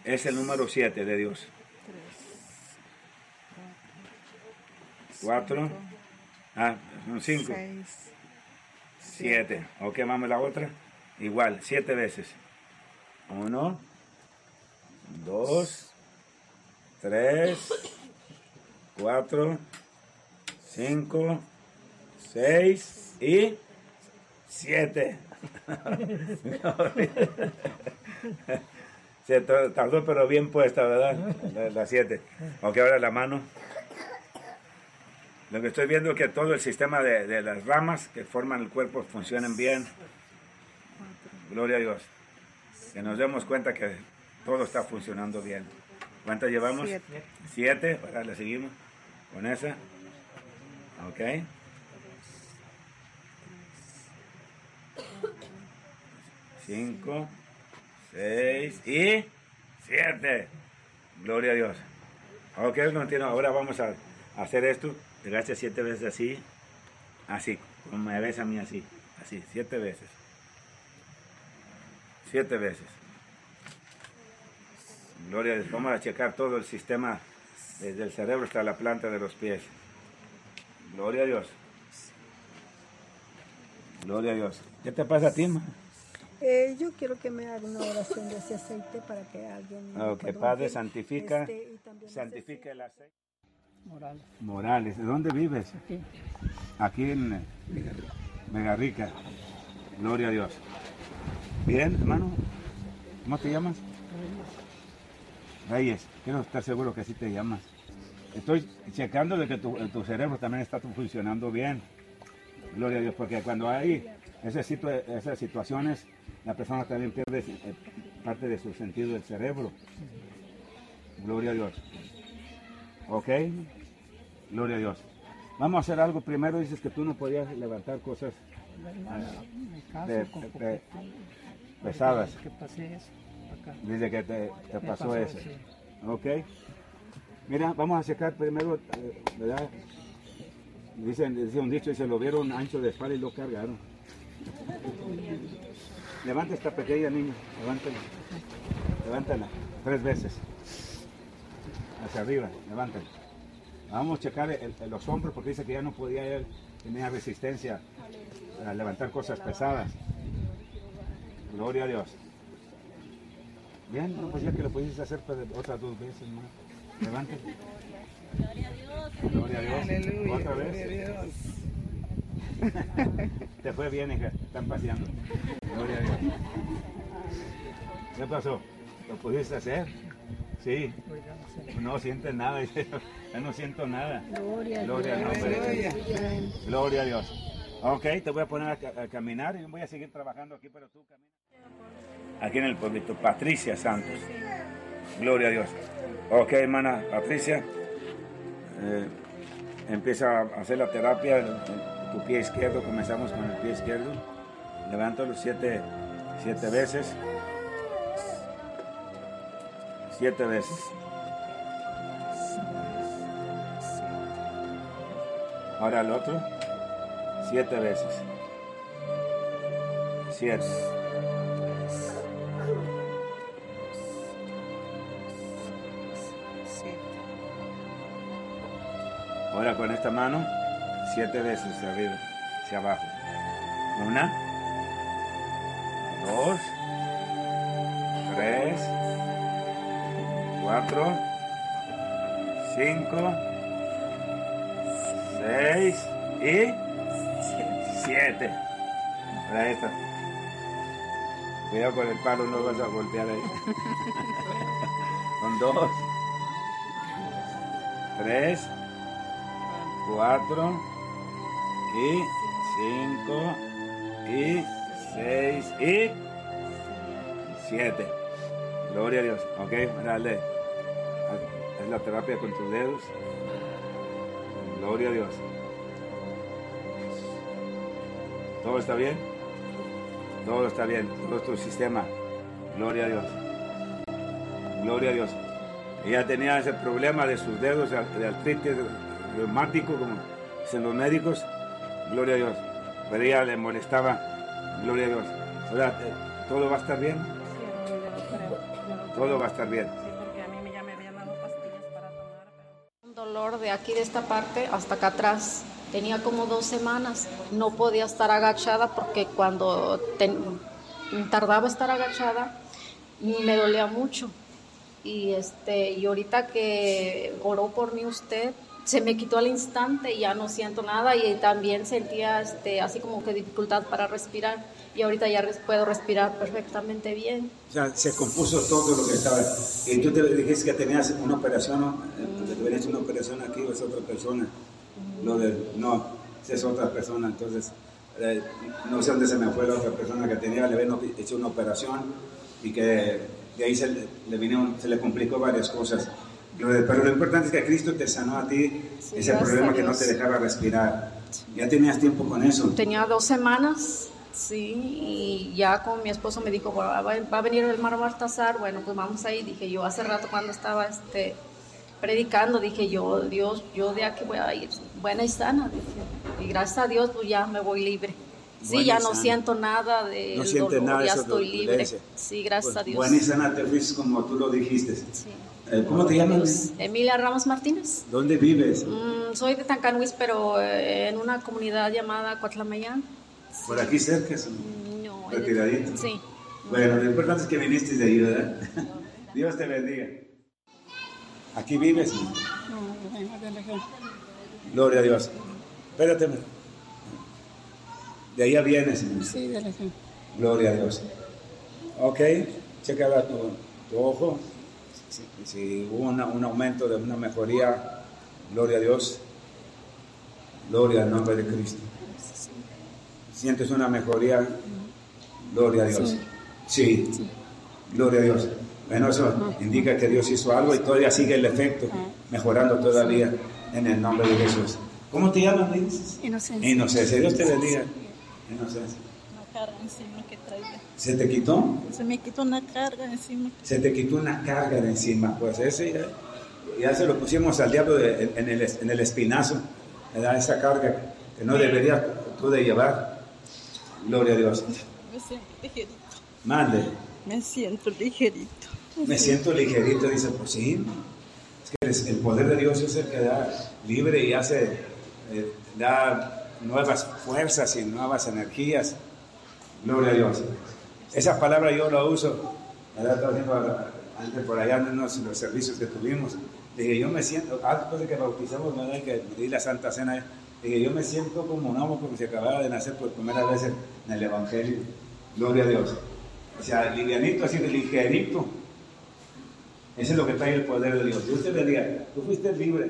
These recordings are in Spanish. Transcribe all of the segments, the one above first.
es el número 7 de Dios. 4, 5, 7. Ok, vamos a la otra. Igual, 7 veces. 1, 2, 3, 4, 5, 6 y 7. Se tardó, pero bien puesta, ¿verdad? La 7. Ok, ahora la mano. Lo que estoy viendo es que todo el sistema de las ramas que forman el cuerpo funcionan bien. Gloria a Dios. Que nos demos cuenta que todo está funcionando bien. ¿Cuántas llevamos? 7. Ahora le seguimos con esa. Ok. 5, 6 y 7. Gloria a Dios. Ok, continúa. Ahora vamos a hacer esto. Pegaste 7 veces así. Así, como me ves a mí así. Así, 7 veces. 7 veces. Gloria a Dios. Vamos a checar todo el sistema desde el cerebro hasta la planta de los pies. Gloria a Dios. Gloria a Dios. ¿Qué te pasa a ti, ma? Yo quiero que me haga una oración de ese aceite para que alguien... Ok, Padre, santifica el aceite. Morales. ¿De dónde vives? Aquí en Vega Rica. Gloria a Dios. Bien, hermano. ¿Cómo te llamas? Reyes. Quiero estar seguro que así te llamas. Estoy checando de que tu cerebro también está funcionando bien. Gloria a Dios, porque cuando hay esas situaciones, la persona también pierde parte de su sentido del cerebro. Gloria a Dios. Ok. Gloria a Dios. Vamos a hacer algo. Primero dices que tú no podías levantar cosas pesadas. Dice que te pasó eso. Ok. Mira, vamos a checar primero, ¿verdad? Dice un dicho, dice, lo vieron ancho de espalda y lo cargaron. Levanta esta pequeña niña, levántala. Levántala 3 veces. Hacia arriba, levántala. Vamos a checar los hombros porque dice que ya no podía, él tenía resistencia a levantar cosas pesadas. Gloria a Dios. Bien, no, pues ya que lo pudiste hacer otras 2 veces más. Levántala. Gloria a Dios. Gloria a Dios. Aleluya. Otra vez. Gloria a Dios. Te fue bien, hija. Están paseando. Gloria a Dios. ¿Qué pasó? ¿Lo pudiste hacer? Sí. No sientes nada. Ya no siento nada. Gloria a Gloria al Dios. nombre de Aleluya. Cristo. Gloria a Dios. Ok, te voy a poner a caminar y voy a seguir trabajando aquí, pero tú camina. Aquí en el pueblito, Patricia Santos. Gloria a Dios. Ok, hermana Patricia. Empieza a hacer la terapia en tu pie izquierdo. Comenzamos con el pie izquierdo. Levántalo 7 veces. 7 veces. Ahora el otro. 7 veces. 7. Ahora con esta mano, 7 veces hacia arriba, hacia abajo. 1, 2, 3, 4, 5, 6 y 7. Para esta. Cuidado con el palo, no vas a golpear ahí. Con 2, 3, 4 y 5 y 6 y 7. Gloria a Dios. Ok, dale. Es la terapia con tus dedos. Gloria a Dios. ¿Todo está bien? Todo está bien. Todo es tu sistema. Gloria a Dios. Gloria a Dios. Ella tenía ese problema de sus dedos, de artritis reumático, como dicen los médicos. Gloria a Dios. Pero ella le molestaba. Gloria a Dios. Ahora, ¿todo va a estar bien? Todo va a estar bien. Sí, porque a mí ya me habían dado pastillas para tomar. Un dolor de aquí, de esta parte, hasta acá atrás. Tenía como 2 semanas. No podía estar agachada porque cuando tardaba estar agachada, me dolía mucho. Y ahorita que oró por mí usted, se me quitó al instante y ya no siento nada. Y también sentía así como que dificultad para respirar. Y ahorita ya puedo respirar perfectamente bien. O sea, se compuso todo lo que estaba. Y tú te dijiste que tenías una operación, ¿no? Que tenías una operación aquí o es otra persona. No, es otra persona. Entonces, no sé dónde se me fue la otra persona que tenía, le habían hecho una operación y que de ahí se le complicó varias cosas. Pero lo importante es que Cristo te sanó a ti, Sí, ese problema que no te dejaba respirar. Ya tenías tiempo con eso. Tenía 2 semanas. Sí, y ya con mi esposo me dijo, va a venir el hermano Baltasar, bueno, pues vamos ahí. Dije yo, hace rato cuando estaba predicando, dije yo, Dios, yo de aquí voy a ir buena y sana. Dije. Y gracias a Dios, pues ya me voy libre. Sí, Buena ya y no sana. siento nada de No sientes dolor, nada, ya eso estoy de libre. dolencia. Sí, gracias a Dios. Buena y sana te fuiste como tú lo dijiste. Sí. ¿Cómo te llamas? Emilia Ramos Martínez. ¿Dónde vives? Soy de Tancanhuis, pero en una comunidad llamada Coatlamayán. Por aquí cerca, No, retiradito. sí. Bueno, lo importante es que viniste de ahí, ¿verdad? Dios te bendiga. ¿Aquí vives? Gloria a Dios. Espérate. De allá vienes. Sí, de la Gloria a Dios. Ok, checa ahora tu ojo. Si hubo un aumento de una mejoría, gloria a Dios. Gloria al nombre de Cristo. ¿Sientes una mejoría? Gloria a Dios. Sí. Gloria a Dios. Bueno, eso indica que Dios hizo algo y todavía sigue el efecto, mejorando todavía en el nombre de Jesús. ¿Cómo te llamas, me dices? Inocencia. Inocencia. Dios te bendiga. Inocencia. Una carga encima que traía. ¿Se te quitó? Se me quitó una carga encima. Se te quitó una carga de encima. Pues ese ya se lo pusimos al diablo en el espinazo. ¿Verdad? Esa carga que no deberías tú de llevar. Gloria a Dios. Me siento ligerito. Mande. Me siento ligerito. Me siento ligerito, dice, pues sí. Es que el poder de Dios es el que da libre y hace, da nuevas fuerzas y nuevas energías. Gloria a Dios. Esa palabra yo la uso, ¿verdad? Estaba haciendo antes por allá en los servicios que tuvimos. Dije, yo me siento, después de que bautizamos, ¿verdad? Que di la Santa Cena, dije, yo me siento como un hombre como si acabara de nacer por primera vez en el Evangelio. Gloria a Dios. O sea, livianito, así de ligerito. Ese es lo que trae el poder de Dios. Dios te bendiga. Tú fuiste libre.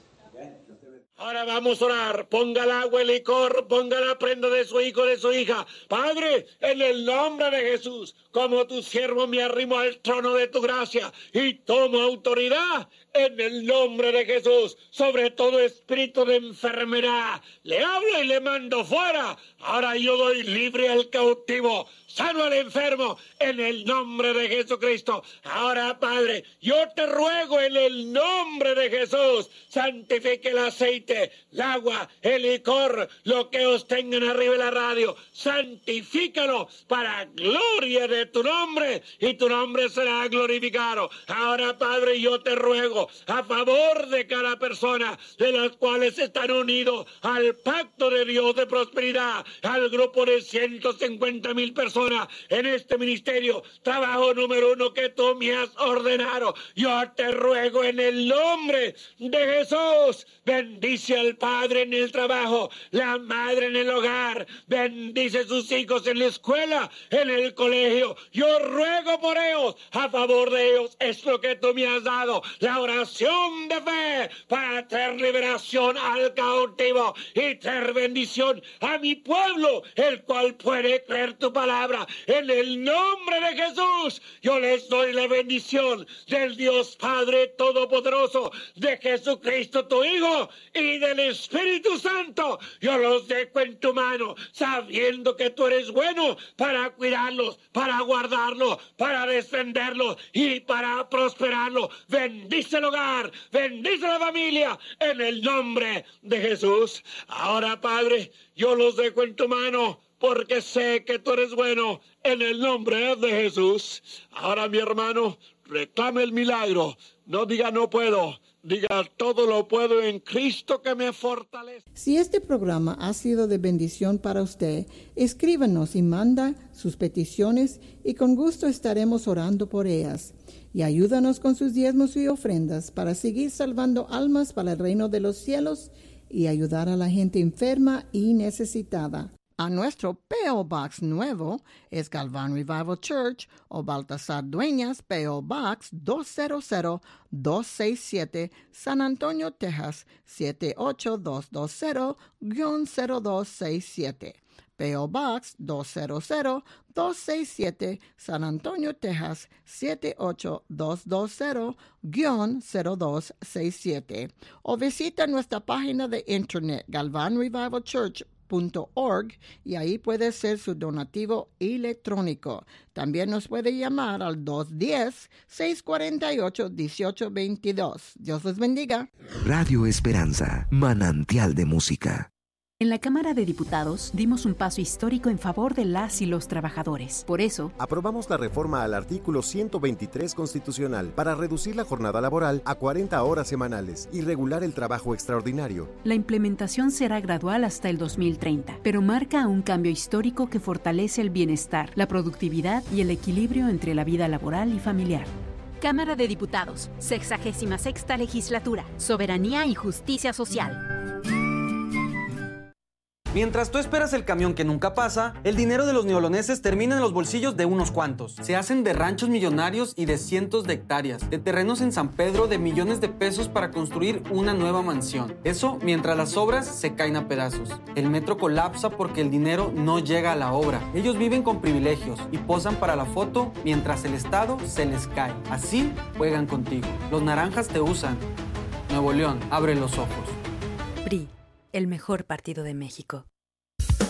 Ahora vamos a orar. Ponga el agua, el licor, ponga la prenda de su hijo, de su hija. Padre, en el nombre de Jesús, como tu siervo me arrimo al trono de tu gracia y tomo autoridad en el nombre de Jesús sobre todo espíritu de enfermedad. Le hablo y le mando fuera. Ahora yo doy libre al cautivo, sano al enfermo, en el nombre de Jesucristo. Ahora, Padre, yo te ruego en el nombre de Jesús, santifique el aceite, el agua, el licor, lo que os tengan arriba de la radio, santifícalo para gloria de tu nombre y tu nombre será glorificado. Ahora, Padre, yo te ruego a favor de cada persona de las cuales están unidos al pacto de Dios de prosperidad, al grupo de 150,000 personas en este ministerio, trabajo número 1 que tú me has ordenado. Yo te ruego en el nombre de Jesús, bendice al padre en el trabajo, la madre en el hogar, bendice a sus hijos en la escuela, en el colegio. Yo ruego por ellos, a favor de ellos, es lo que tú me has dado, la oración de fe para traer liberación al cautivo y traer bendición a mi pueblo, el cual puede creer tu palabra. En el nombre de Jesús, yo les doy la bendición del Dios Padre Todopoderoso, de Jesucristo tu Hijo y del Espíritu Santo. Yo los dejo en tu mano, sabiendo que tú eres bueno para cuidarlos, para guardarlos, para defenderlos y para prosperarlos. Bendice el hogar, bendice la familia, en el nombre de Jesús. Ahora, Padre, yo los dejo en tu mano, porque sé que tú eres bueno, en el nombre de Jesús. Ahora, mi hermano, reclame el milagro. No diga no puedo. Diga todo lo puedo en Cristo que me fortalece. Si este programa ha sido de bendición para usted, escríbanos y manda sus peticiones y con gusto estaremos orando por ellas. Y ayúdanos con sus diezmos y ofrendas para seguir salvando almas para el reino de los cielos y ayudar a la gente enferma y necesitada. A nuestro P.O. Box nuevo es Galván Revival Church o Baltasar Dueñas, P.O. Box 200-267, San Antonio, Texas 78220-0267. P.O. Box 200-267, San Antonio, Texas 78220-0267. O visita nuestra página de internet galvanrevivalchurch.org y ahí puede hacer su donativo electrónico. También nos puede llamar al 210-648-1822. Dios les bendiga. Radio Esperanza, manantial de música. En la Cámara de Diputados dimos un paso histórico en favor de las y los trabajadores. Por eso, aprobamos la reforma al artículo 123 constitucional para reducir la jornada laboral a 40 horas semanales y regular el trabajo extraordinario. La implementación será gradual hasta el 2030, pero marca un cambio histórico que fortalece el bienestar, la productividad y el equilibrio entre la vida laboral y familiar. Cámara de Diputados, 66ª Legislatura, Soberanía y Justicia Social. Mientras tú esperas el camión que nunca pasa, el dinero de los neoloneses termina en los bolsillos de unos cuantos. Se hacen de ranchos millonarios y de cientos de hectáreas, de terrenos en San Pedro de millones de pesos para construir una nueva mansión. Eso mientras las obras se caen a pedazos. El metro colapsa porque el dinero no llega a la obra. Ellos viven con privilegios y posan para la foto mientras el Estado se les cae. Así juegan contigo. Los naranjas te usan. Nuevo León, abre los ojos. PRI. El mejor partido de México.